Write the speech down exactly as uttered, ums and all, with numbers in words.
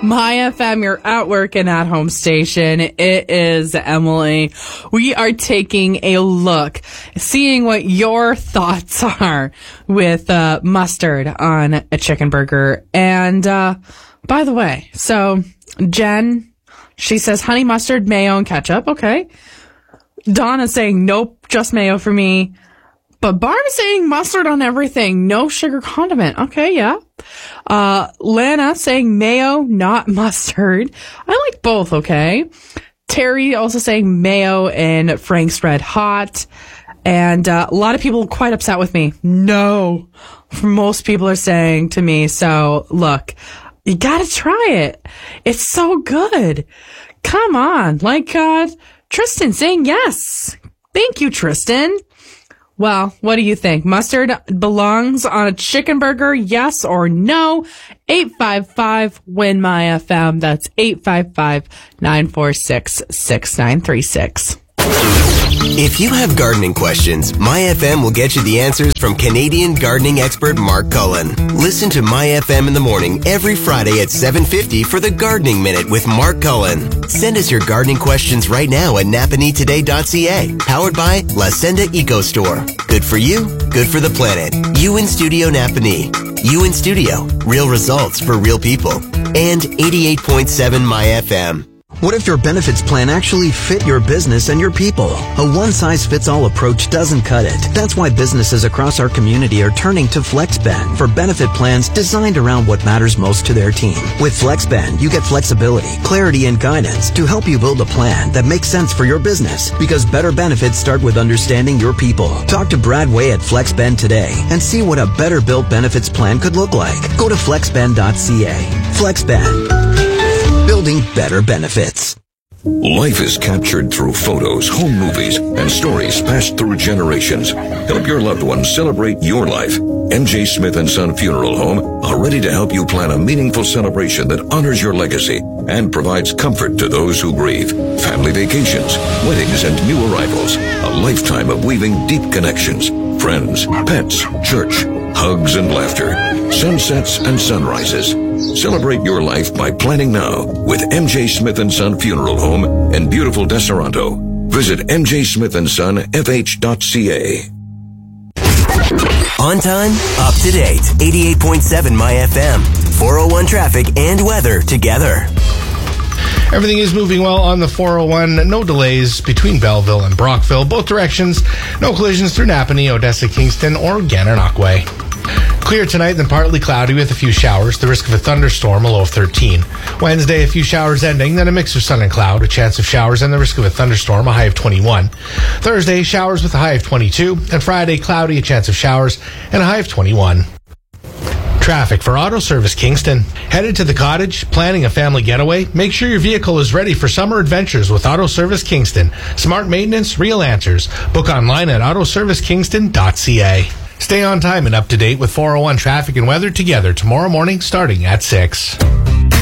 My F M, your at work and at home station. It is Emily. We are taking a look, seeing what your thoughts are with uh, mustard on a chicken burger. And uh, by the way, so Jen, she says honey mustard, mayo, and ketchup. Okay. Donna's saying nope, just mayo for me. But Barb's saying mustard on everything, no sugar condiment. Okay, yeah. Uh, Lana saying mayo, not mustard. I like both, okay. Terry also saying mayo and Frank's Red Hot. And uh, a lot of people quite upset with me. No. Most people are saying to me, so look, you gotta try it. It's so good. Come on. Like uh, Tristan saying yes. Thank you, Tristan. Well, what do you think? Mustard belongs on a chicken burger, yes or no? eight five five, W I N, M Y F M. That's eight five five, nine four six, six nine three six. If you have gardening questions, My F M will get you the answers from Canadian gardening expert Mark Cullen. Listen to My F M in the morning every Friday at seven fifty for the Gardening Minute with Mark Cullen. Send us your gardening questions right now at napanee today dot c a. Powered by La Senda Eco Store. Good for you, good for the planet. You in Studio Napanee. You in Studio. Real results for real people. And eighty-eight point seven My F M. What if your benefits plan actually fit your business and your people? A one-size-fits-all approach doesn't cut it. That's why businesses across our community are turning to FlexBend for benefit plans designed around what matters most to their team. With FlexBend, you get flexibility, clarity, and guidance to help you build a plan that makes sense for your business. Because better benefits start with understanding your people. Talk to Brad Way at FlexBend today and see what a better-built benefits plan could look like. Go to flexbend dot c a. FlexBend. Building better benefits. Life is captured through photos, home movies, and stories passed through generations. Help your loved ones celebrate your life. M J Smith and Son Funeral Home are ready to help you plan a meaningful celebration that honors your legacy and provides comfort to those who grieve. Family vacations, weddings, and new arrivals. A lifetime of weaving deep connections. Friends, pets, church, hugs and laughter. Sunsets and sunrises. Celebrate your life by planning now with M J Smith and Son Funeral Home in beautiful Deseronto. Visit m j smith and son f h dot c a. On time, up to date. eighty-eight point seven My F M. four oh one traffic and weather together. Everything is moving well on the four oh one. No delays between Belleville and Brockville. Both directions. No collisions through Napanee, Odessa, Kingston, or Gananoque. Clear tonight, then partly cloudy with a few showers. The risk of a thunderstorm, a low of thirteen. Wednesday, a few showers ending, then a mix of sun and cloud. A chance of showers and the risk of a thunderstorm, a high of twenty-one. Thursday, showers with a high of twenty-two. And Friday, cloudy, a chance of showers, and a high of twenty-one. Traffic for Auto Service Kingston. Headed to the cottage, planning a family getaway? Make sure your vehicle is ready for summer adventures with Auto Service Kingston. Smart maintenance, real answers. Book online at auto service kingston dot c a. Stay on time and up to date with four oh one traffic and weather together tomorrow morning starting at six.